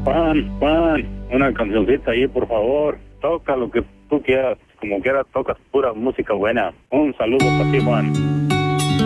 Juan, una cancioncita ahí, por favor. Toca lo que tú quieras, como quieras, tocas pura música buena. Un saludo para ti, Juan.